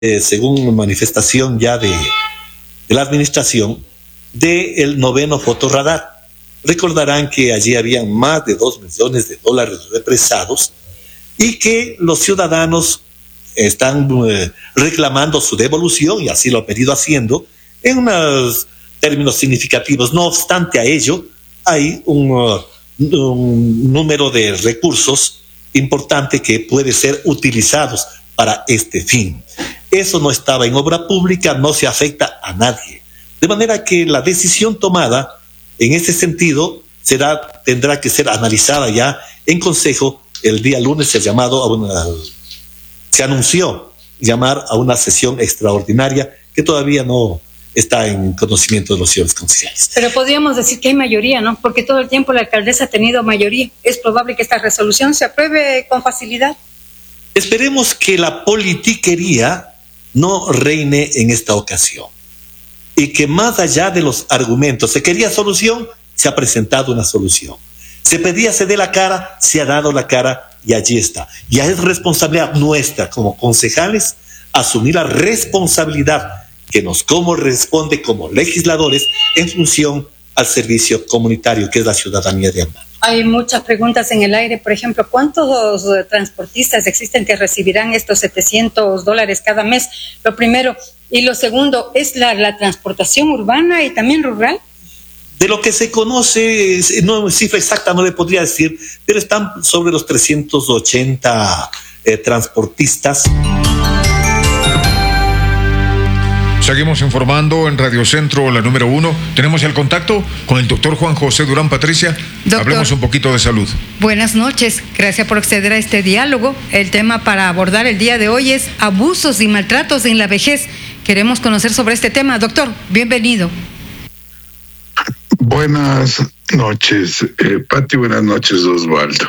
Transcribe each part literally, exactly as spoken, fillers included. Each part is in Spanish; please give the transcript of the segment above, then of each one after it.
eh, según manifestación ya de, de la administración, del noveno fotorradar. Recordarán que allí habían más de dos millones de dólares represados y que los ciudadanos están eh, reclamando su devolución, y así lo han venido haciendo, en unos términos significativos. No obstante a ello, hay un, uh, un número de recursos importante que puede ser utilizados para este fin. Eso no estaba en obra pública, no se afecta a nadie. De manera que la decisión tomada en ese sentido será, tendrá que ser analizada ya en consejo. El día lunes se ha llamado a una, se anunció llamar a una sesión extraordinaria que todavía no está en conocimiento de los señores concejales. Pero podríamos decir que hay mayoría, ¿no? Porque todo el tiempo la alcaldesa ha tenido mayoría. Es probable que esta resolución se apruebe con facilidad. Esperemos que la politiquería no reine en esta ocasión y que más allá de los argumentos, se quería solución, se ha presentado una solución. Se pedía se dé la cara, se ha dado la cara y allí está. Ya es responsabilidad nuestra como concejales asumir la responsabilidad que nos corresponde como legisladores en función al servicio comunitario que es la ciudadanía de Ambato. Hay muchas preguntas en el aire, por ejemplo, ¿cuántos uh, transportistas existen que recibirán estos setecientos dólares cada mes? Lo primero. Y lo segundo, ¿es la, la transportación urbana y también rural? De lo que se conoce, no cifra exacta no le podría decir, pero están sobre los trescientos ochenta eh, transportistas. Seguimos informando en Radio Centro, la número uno. Tenemos el contacto con el doctor Juan José Durán Patricia. Doctor, hablemos un poquito de salud. Buenas noches, gracias por acceder a este diálogo. El tema para abordar el día de hoy es abusos y maltratos en la vejez. Queremos conocer sobre este tema. Doctor, bienvenido. Buenas noches, eh, Pati, buenas noches, Osvaldo.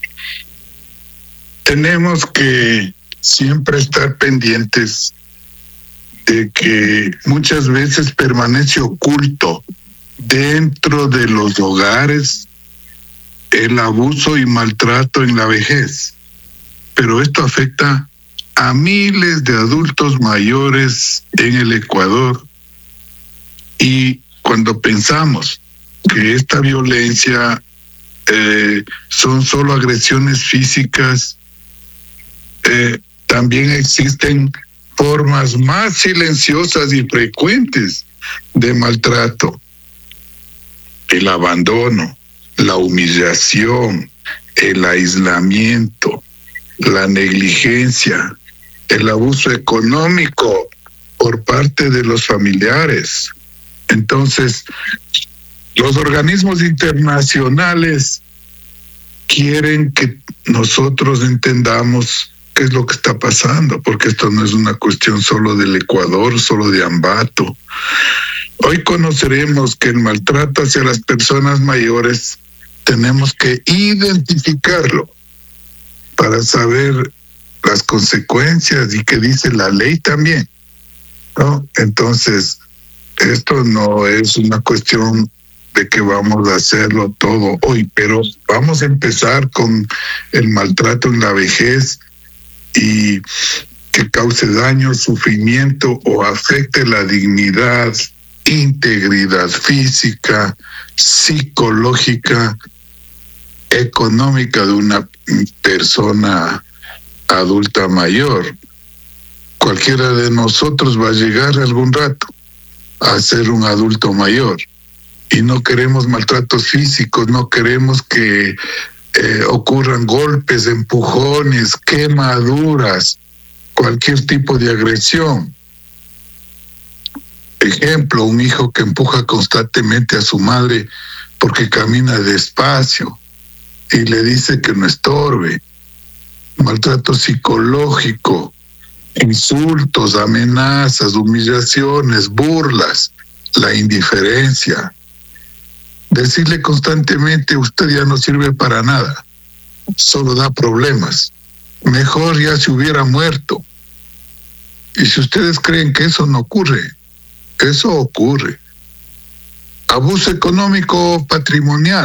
Tenemos que siempre estar pendientes de que muchas veces permanece oculto dentro de los hogares el abuso y maltrato en la vejez. Pero esto afecta a miles de adultos mayores en el Ecuador. Y cuando pensamos que esta violencia eh, son solo agresiones físicas, eh, también existen formas más silenciosas y frecuentes de maltrato: el abandono, la humillación, el aislamiento, la negligencia, el abuso económico por parte de los familiares. Entonces, los organismos internacionales quieren que nosotros entendamos qué es lo que está pasando, porque esto no es una cuestión solo del Ecuador, solo de Ambato. Hoy conoceremos que el maltrato hacia las personas mayores tenemos que identificarlo para saber las consecuencias y qué dice la ley también, ¿no? Entonces, esto no es una cuestión de que vamos a hacerlo todo hoy, pero vamos a empezar con el maltrato en la vejez y que cause daño, sufrimiento o afecte la dignidad, integridad física, psicológica, económica de una persona adulta mayor. Cualquiera de nosotros va a llegar algún rato a ser un adulto mayor y no queremos maltratos físicos, no queremos que Eh, ocurran golpes, empujones, quemaduras, cualquier tipo de agresión. Ejemplo, un hijo que empuja constantemente a su madre porque camina despacio y le dice que no estorbe. Maltrato psicológico, insultos, amenazas, humillaciones, burlas, la indiferencia. Decirle constantemente: usted ya no sirve para nada, solo da problemas, mejor ya se hubiera muerto. Y si ustedes creen que eso no ocurre, eso ocurre. Abuso económico patrimonial,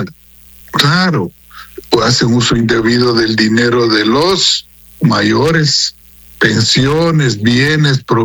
claro, hacen uso indebido del dinero de los mayores pensiones, bienes,